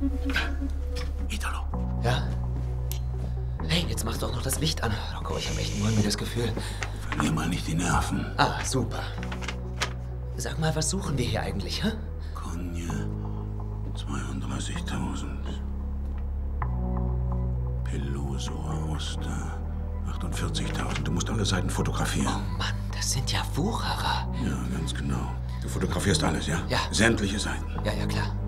Italo. Ja? Hey, jetzt mach doch noch das Licht an. Rocco, ich habe echt ein mulmiges Gefühl. Verlier mal nicht die Nerven. Ah, super. Sag mal, was suchen wir hier eigentlich, hä? Kogne, 32.000. Peloso, Aosta, 48.000. Du musst alle Seiten fotografieren. Oh Mann, das sind ja Wucherer. Ja, ganz genau. Du fotografierst alles, ja? Ja. Sämtliche Seiten. Ja, klar.